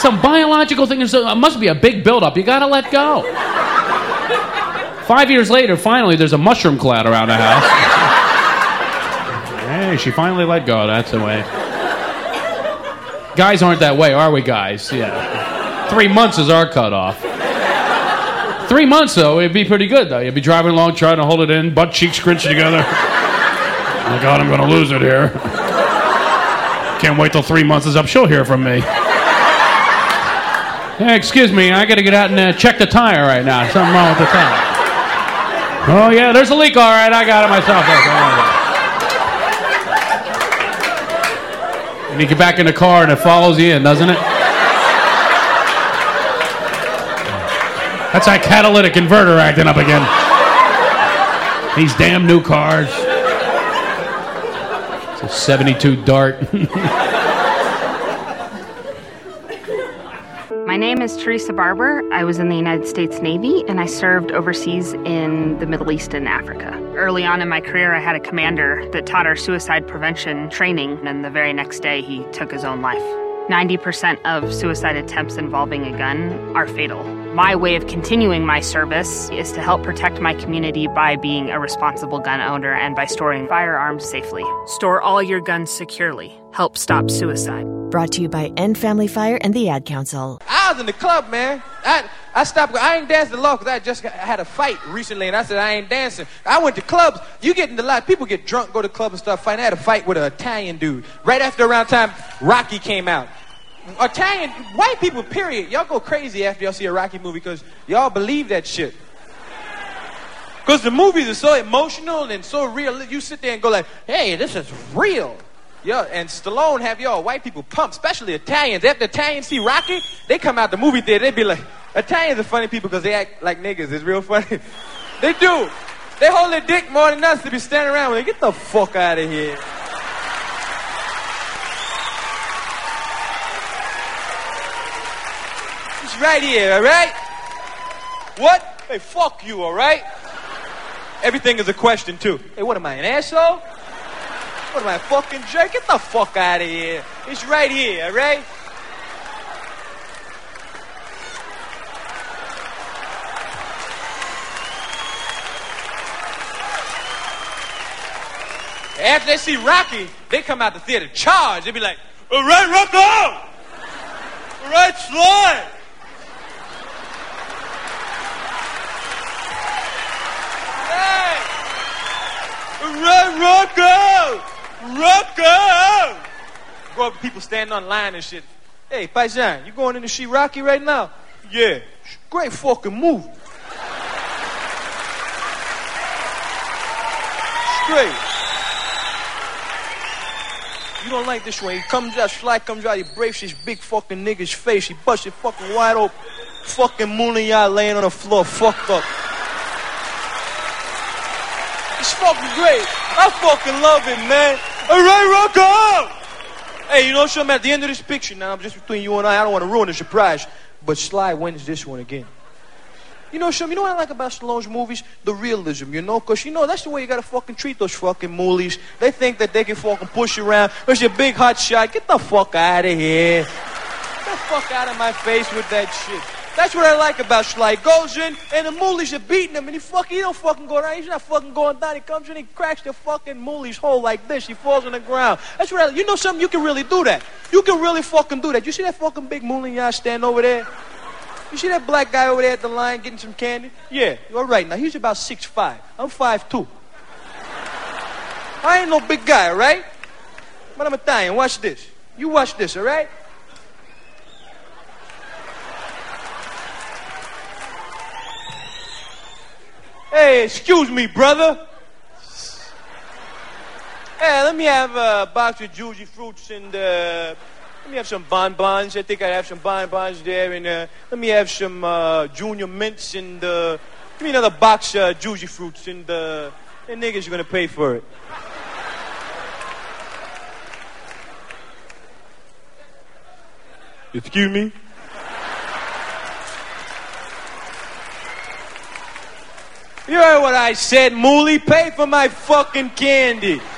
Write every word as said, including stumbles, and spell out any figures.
some biological thing. It must be a big buildup. You gotta let go. Five years later, finally, there's a mushroom cloud around the house. Hey, she finally let go. That's the way. Guys aren't that way, are we, guys? Yeah. Three months is our cutoff. Three months, though, it'd be pretty good, though. You'd be driving along, trying to hold it in, butt cheeks scrunched together. Oh, my God, I'm going to lose it here. Can't wait till three months is up. She'll hear from me. Hey, excuse me, I got to get out and uh, check the tire right now. Something wrong with the tire. Oh, yeah, there's a leak. All right, I got it myself. And you get back in the car and it follows you in, doesn't it? That's that catalytic converter acting up again. These damn new cars. It's a seventy-two Dart. My name is Teresa Barber. I was in the United States Navy, and I served overseas in the Middle East and Africa. Early on in my career, I had a commander that taught our suicide prevention training, and the very next day, he took his own life. ninety percent of suicide attempts involving a gun are fatal. My way of continuing my service is to help protect my community by being a responsible gun owner and by storing firearms safely. Store all your guns securely. Help stop suicide. Brought to you by End Family Fire and the Ad Council. I was in the club, man. I I stopped. I ain't dancing a lot because I just got, had a fight recently, and I said I ain't dancing. I went to clubs. You get into lot. People get drunk, go to clubs and stuff. Fighting. I had a fight with an Italian dude right after around time Rocky came out. Italian, white people, period. Y'all go crazy after y'all see a Rocky movie because y'all believe that shit. Because the movies are so emotional and so real. You sit there and go like, hey, this is real. Yeah, and Stallone have y'all white people pumped, especially Italians. After Italians see Rocky, they come out the movie theater, they be like, Italians are funny people because they act like niggas. It's real funny. They do. They hold their dick more than us to be standing around with it. Get the fuck out of here. It's right here, all right? What? Hey, fuck you, all right? Everything is a question, too. Hey, what am I, an asshole? What am I, a fucking jerk? Get the fuck out of here. It's right here, all right? After they see Rocky, they come out the theater charged. They be like, all right, Rocco! All right, Sly! Hey! All right, Rocco! Rocco! Go up to people standing on line and shit. Hey, Paisan, you going in to see Rocky right now? Yeah. Great fucking movie. Straight. You don't like this one. He comes out, Sly comes out, he breaks his big fucking nigga's face. He busts it fucking wide open. Fucking Mooney laying on the floor, fucked up. It's fucking great. I fucking love it, man. All right, Rocco! Hey, you know something? At the end of this picture, now, just between you and I, I don't want to ruin the surprise, but Sly wins this one again. You know something? You know what I like about Stallone's movies? The realism, you know? Because, you know, that's the way you got to fucking treat those fucking moolies. They think that they can fucking push you around. There's your big hot shot. Get the fuck out of here. Get the fuck out of my face with that shit. That's what I like about Sly. He goes in, and the moolies are beating him, and he fucking, he don't fucking go down. He's not fucking going down. He comes in, he cracks the fucking moolie's hole like this. He falls on the ground. That's what I like. You know something? You can really do that. You can really fucking do that. You see that fucking big moolie guy standing over there? You see that black guy over there at the line getting some candy? Yeah, all right. Now, he's about six five. I'm five two. I ain't no big guy, all right? But I'm Italian. Watch this. You watch this, all right? Hey, excuse me, brother. Hey, let me have a box of juicy fruits and, uh... let me have some bonbons. I think I have some bonbons there. And uh, let me have some uh, junior mints and uh, give me another box of uh, juicy fruits. And uh, the niggas are going to pay for it. Excuse me? You heard what I said, Moolie? Pay for my fucking candy.